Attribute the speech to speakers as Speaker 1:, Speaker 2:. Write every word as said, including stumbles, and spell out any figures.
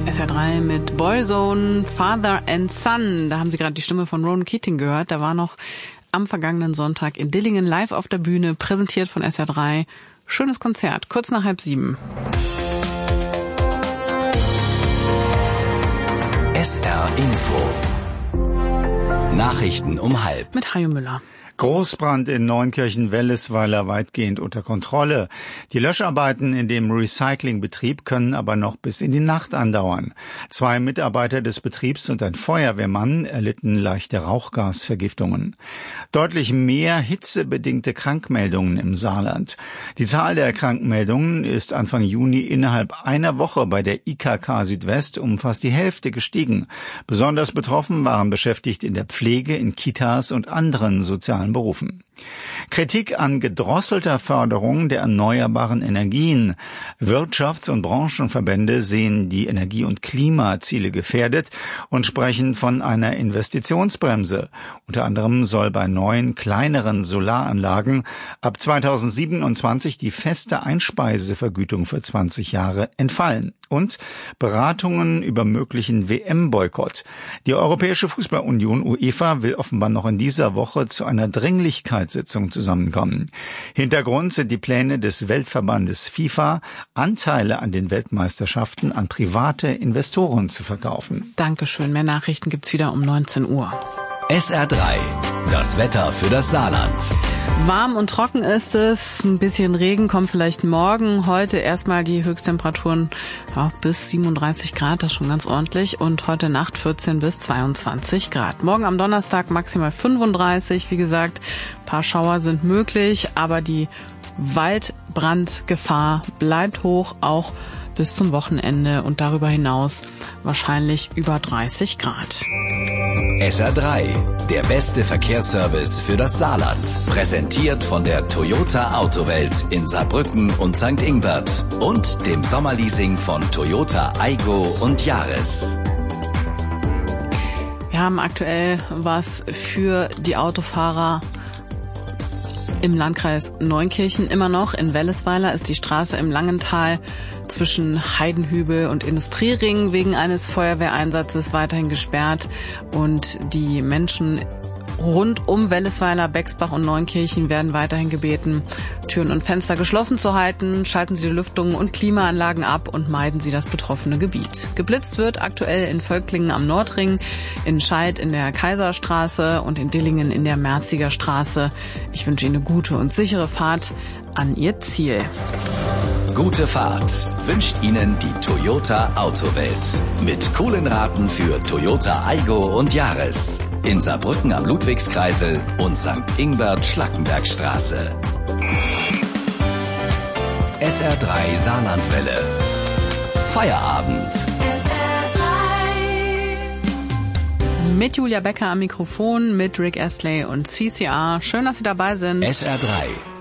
Speaker 1: S R drei mit Boyzone, Father and Son. Da haben Sie gerade die Stimme von Ronan Keating gehört. Da war noch am vergangenen Sonntag in Dillingen live auf der Bühne, präsentiert von S R drei. Schönes Konzert, kurz nach halb sieben.
Speaker 2: S R Info. Nachrichten um halb.
Speaker 1: Mit Hajo Müller.
Speaker 3: Großbrand in Neunkirchen-Wellesweiler weitgehend unter Kontrolle. Die Löscharbeiten in dem Recyclingbetrieb können aber noch bis in die Nacht andauern. Zwei Mitarbeiter des Betriebs und ein Feuerwehrmann erlitten leichte Rauchgasvergiftungen. Deutlich mehr hitzebedingte Krankmeldungen im Saarland. Die Zahl der Krankmeldungen ist Anfang Juni innerhalb einer Woche bei der I K K Südwest um fast die Hälfte gestiegen. Besonders betroffen waren Beschäftigte in der Pflege, in Kitas und anderen sozialen Berufen. Kritik an gedrosselter Förderung der erneuerbaren Energien. Wirtschafts- und Branchenverbände sehen die Energie- und Klimaziele gefährdet und sprechen von einer Investitionsbremse. Unter anderem soll bei neuen, kleineren Solaranlagen ab zweitausendsiebenundzwanzig die feste Einspeisevergütung für zwanzig Jahre entfallen. Und Beratungen über möglichen W M-Boykott. Die Europäische Fußballunion UEFA will offenbar noch in dieser Woche zu einer Dringlichkeitssitzung zusammenkommen. Hintergrund sind die Pläne des Weltverbandes FIFA, Anteile an den Weltmeisterschaften an private Investoren zu verkaufen.
Speaker 1: Dankeschön. Mehr Nachrichten gibt's wieder um neunzehn Uhr.
Speaker 2: S R drei. Das Wetter für das Saarland.
Speaker 1: Warm und trocken ist es. Ein bisschen Regen kommt vielleicht morgen. Heute erstmal die Höchsttemperaturen ja, bis siebenunddreißig Grad, das ist schon ganz ordentlich. Und heute Nacht vierzehn bis zweiundzwanzig Grad. Morgen am Donnerstag maximal fünfunddreißig. Wie gesagt, ein paar Schauer sind möglich, aber die Waldbrandgefahr bleibt hoch, auch bis zum Wochenende und darüber hinaus wahrscheinlich über dreißig Grad.
Speaker 2: S R drei, der beste Verkehrsservice für das Saarland. Präsentiert von der Toyota Autowelt in Saarbrücken und Sankt Ingbert und dem Sommerleasing von Toyota Aygo und Yaris.
Speaker 1: Wir haben aktuell was für die Autofahrer im Landkreis Neunkirchen immer noch. In Wellesweiler ist die Straße im Langental zwischen Heidenhübel und Industriering wegen eines Feuerwehreinsatzes weiterhin gesperrt. Und die Menschen rund um Wellesweiler, Bexbach und Neunkirchen werden weiterhin gebeten, Türen und Fenster geschlossen zu halten. Schalten Sie die Lüftungen und Klimaanlagen ab und meiden Sie das betroffene Gebiet. Geblitzt wird aktuell in Völklingen am Nordring, in Scheid in der Kaiserstraße und in Dillingen in der Merziger Straße. Ich wünsche Ihnen eine gute und sichere Fahrt an Ihr Ziel.
Speaker 2: Gute Fahrt wünscht Ihnen die Toyota Autowelt. Mit coolen Raten für Toyota Aygo und Yaris. In Saarbrücken am Ludwigskreisel und Sankt Ingbert Schlackenbergstraße. S R drei Saarlandwelle. Feierabend.
Speaker 1: S R drei. Mit Julia Becker am Mikrofon, mit Rick Astley und C C R. Schön, dass Sie dabei sind.
Speaker 2: S R drei.